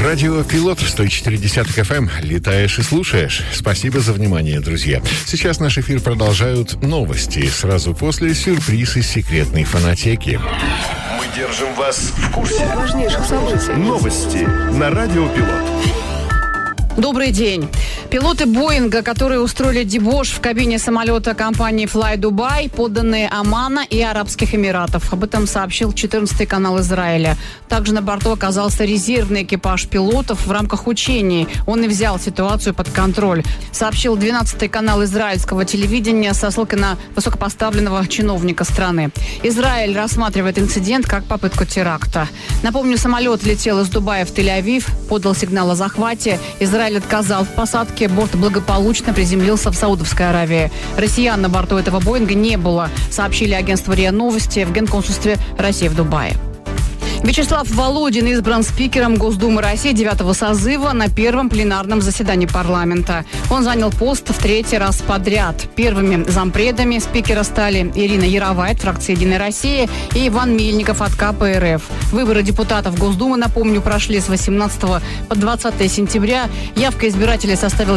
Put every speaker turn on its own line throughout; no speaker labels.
Радио Пилот 104.10 FM. Летаешь и слушаешь. Спасибо за внимание, друзья. Сейчас наш эфир продолжают новости. Сразу после сюрприз из секретной фонотеки.
Мы держим вас в курсе
важнейших событий.
Новости на Радио Пилот.
Добрый день. Пилоты Боинга, которые устроили дебош в кабине самолета компании Fly Dubai, подданные Омана и Арабских Эмиратов. Об этом сообщил 14-й канал Израиля. Также на борту оказался резервный экипаж пилотов в рамках учений. Он и взял ситуацию под контроль. Сообщил 12-й канал израильского телевидения со ссылкой на высокопоставленного чиновника страны. Израиль рассматривает инцидент как попытку теракта. Напомню, самолет летел из Дубая в Тель-Авив, подал сигнал о захвате. Израиль отказал в посадке. Борт благополучно приземлился в Саудовской Аравии. Россиян на борту этого Боинга не было, сообщили агентство РИА Новости в Генконсульстве России в Дубае. Вячеслав Володин избран спикером Госдумы России 9-го созыва на первом пленарном заседании парламента. Он занял пост в 3-й раз подряд. Первыми зампредами спикера стали Ирина Яровая от фракции «Единая Россия» и Иван Мельников от КПРФ. Выборы депутатов Госдумы, напомню, прошли с 18 по 20 сентября. Явка избирателей составила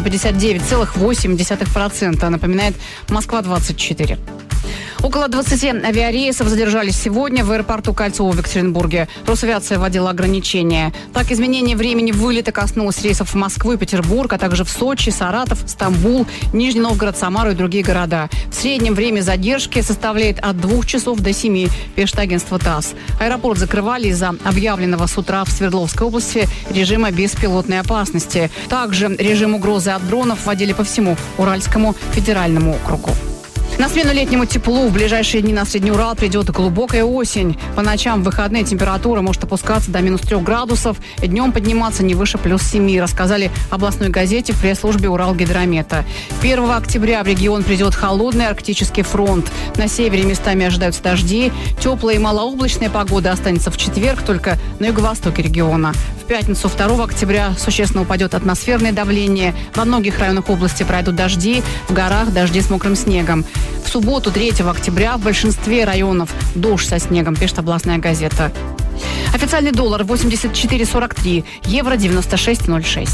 59,8%, напоминает Москва-24. Около 20 авиарейсов задержались сегодня в аэропорту Кольцово в Екатеринбурге. Росавиация вводила ограничения. Так, изменение времени вылета коснулось рейсов в Москву и Петербург, а также в Сочи, Саратов, Стамбул, Нижний Новгород, Самару и другие города. В среднем время задержки составляет от 2 часов до 7, пишет агентство ТАСС. Аэропорт закрывали из-за объявленного с утра в Свердловской области режима беспилотной опасности. Также режим угрозы от дронов вводили по всему Уральскому федеральному округу. На смену летнему теплу в ближайшие дни на Средний Урал придет глубокая осень. По ночам в выходные температура может опускаться до минус 3 градусов. Днем подниматься не выше плюс 7, рассказали областной газете в пресс-службе Уралгидромета. 1 октября в регион придет холодный арктический фронт. На севере местами ожидаются дожди. Теплая и малооблачная погода останется в четверг только на юго-востоке региона. В пятницу 2 октября существенно упадет атмосферное давление. Во многих районах области пройдут дожди, в горах дожди с мокрым снегом. В субботу 3 октября в большинстве районов дождь со снегом, пишет областная газета. Официальный доллар 84,43, евро 96,06.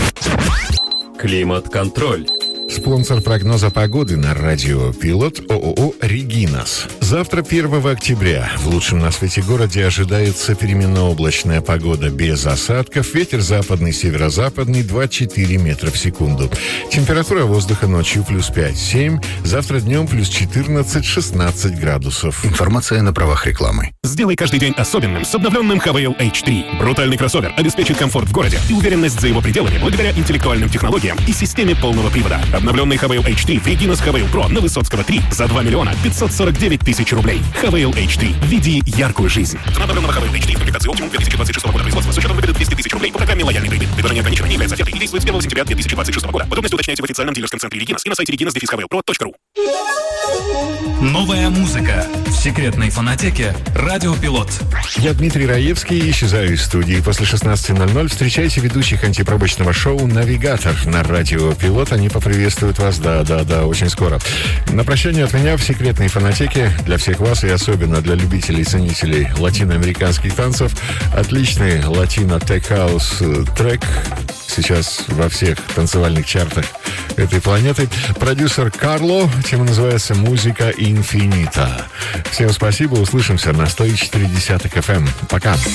Климат-контроль.
Спонсор прогноза погоды на радио Пилот ООО «Регинас». Завтра, 1 октября, в лучшем на свете городе ожидается переменно-облачная погода без осадков. Ветер западный, северо-западный 2-4 метра в секунду. Температура воздуха ночью плюс 5-7. Завтра днем плюс 14-16 градусов.
Информация на правах рекламы.
Сделай каждый день особенным с обновленным Havail H3. Брутальный кроссовер обеспечит комфорт в городе и уверенность за его пределами благодаря интеллектуальным технологиям и системе полного привода. Обновленный Havail H3 в Регинас Havail Pro на Высоцкого 3 за 2 миллиона 549 тысяч рублей. Havail H3. Веди яркую жизнь. Цена обновленного Havail H3 в комплектации Optimum 2026 года производства с учетом выгоды 200 тысяч рублей по программе «Лояльный кредит». Предложение ограничено, не является офертой и действует с 1 сентября 2026 года. Подробности уточняйте в официальном дилерском центре Регинас и на сайте reginas-havailpro.ru.
Новая музыка в секретной фонотеке «Радио Пилот».
Я Дмитрий Раевский, исчезаю из студии. После 16:00 встречайте ведущих антипробочного шоу «Навигатор» на радио Пилот. Они поприветствуют вас, да, очень скоро. На прощание от меня в секретной фонотеке для всех вас и особенно для любителей и ценителей латиноамериканских танцев отличный латино-тек-хаус трек сейчас во всех танцевальных чартах этой планеты. Продюсер Карло, тема называется «Музыка инфинита». Всем спасибо, услышимся на 104.10 FM. Пока.